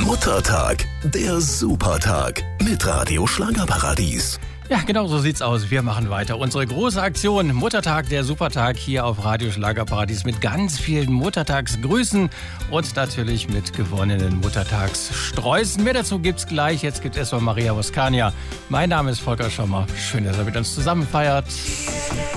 Muttertag, der Supertag mit Radio Schlagerparadies. Ja, genau so sieht's aus. Wir machen weiter. Unsere große Aktion Muttertag, der Supertag hier auf Radio Schlagerparadies mit ganz vielen Muttertagsgrüßen und natürlich mit gewonnenen Muttertagssträußen. Mehr dazu gibt's gleich. Jetzt gibt es erstmal Maria Voskania. Mein Name ist Volker Schommer. Schön, dass ihr mit uns zusammen feiert.